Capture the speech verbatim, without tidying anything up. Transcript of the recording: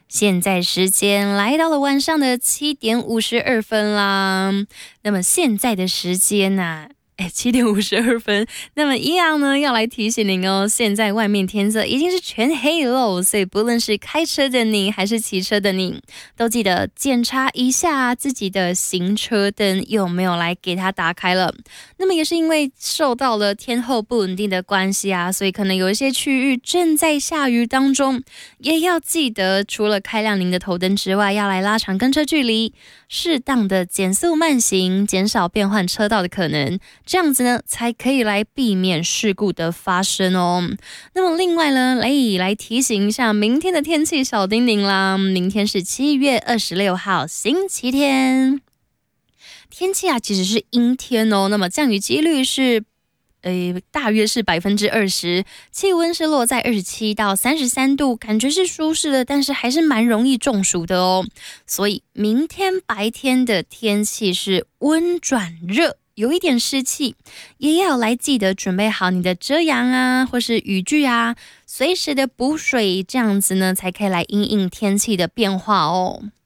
现在时间来到了晚上的七点五十二分啦。那么现在的时间啊哎，七点五十二分。那么一样呢，要来提醒您哦，现在外面天色已经是全黑喽，所以不论是开车的你还是骑车的你，都记得检查一下自己的行车灯有没有来给它打开了。那么也是因为受到了天候不稳定的关系啊，所以可能有一些区域正在下雨当中，也要记得除了开亮您的头灯之外，要来拉长跟车距离，适当的减速慢行，减少变换车道的可能。这样子呢，才可以来避免事故的发生哦。那么另外呢，来来提醒一下明天的天气小叮咛啦。明天是七月二十六号星期天，天气啊其实是阴天哦。那么降雨几率是呃，大约是百分之二十，气温是落在二十七到三十三度，感觉是舒适的，但是还是蛮容易中暑的哦。所以明天白天的天气是温转热，有一点湿气，也要来记得准备好你的遮阳啊，或是雨具啊，随时的补水，这样子呢才可以来因应天气的变化哦。